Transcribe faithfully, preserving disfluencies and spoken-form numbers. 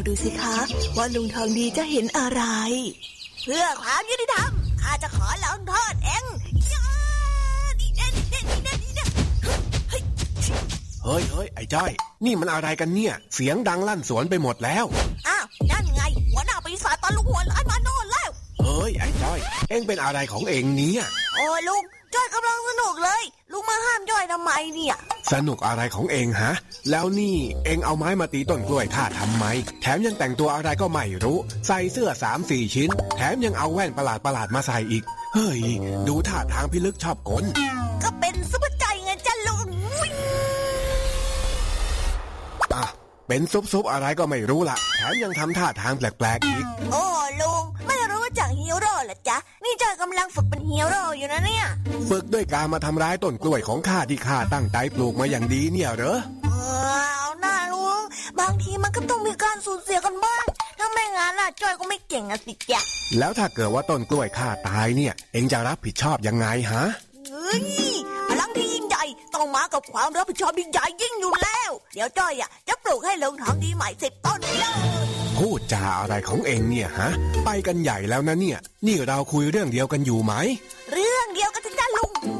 ดูสิคะว่าลุงทองดีจะเห็นอะไรเพื่อความยุติธรรมข้าจะขอลงโทษเองเฮ้ยเฮ้ยไอ้จ้อยนี่มันอะไรกันเนี่ยเสียงดังลั่นสวนไปหมดแล้วอ้าวนั่นไงหัวหน้าปีศาจตาลุงหัวร้ายมาโน่นแล้วเฮ้ยไอ้จ้อยเอ็งเป็นอะไรของเอ็งเนี่ยโอ้ลุงจ้อยกำลังสนุกเลยลุงมาห้ามจ้อยทำไมเนี่ยสนุกอะไรของเอ็งฮะแล้วนี่เอ็งเอาไม้มาตีต้นกล้วยข้าทำไมแถมยังแต่งตัวอะไรก็ไม่รู้ใส่เสื้อ สามสี่ ชิ้นแถมยังเอาแว่นประหลาดประหลาดมาใส่อีกเฮ้ยดูท่าทางพิลึกชอบกลก็เป็นซุปเปอร์ใจไงจ้ะลุงอ่ะเป็นซุปๆอะไรก็ไม่รู้ล่ะแถมยังทำท่าทางแปลกๆอีกโอ้ลุงไม่รู้จักฮีโร่เหรอจ๊ะนี่จ้อยกำลังฝึกเป็นฮีโร่อยู่นะเนี่ยฝึกด้วยการมาทำร้ายต้นกล้วยของข้าที่ข้าตั้งใจปลูกมาอย่างดีเนี่ยเหรอเอาหน้าลุงบางทีมันก็ต้องมีการสูญเสียกันบ้างถ้าไม่งั้นน่ะจ้อยก็ไม่เก่งอะสิจ๊ะแล้วถ้าเกิดว่าต้นกล้วยข้าตายเนี่ยเอ็งจะรับผิดชอบยังไงฮะเฮ้ยพลังที่ยิ่งใหญ่ต้องมากับความรับผิดชอบยิ่งใหญ่ยิ่งอยู่แล้วเดี๋ยวจ้อยอะจะปลูกให้ลุงทองดีใหม่สิบต้นเลยพูดจาอะไรของเอ็งเนี่ยฮะไปกันใหญ่แล้วนะเนี่ยนี่เราคุยเรื่องเดียวกันอยู่ไหมเรื่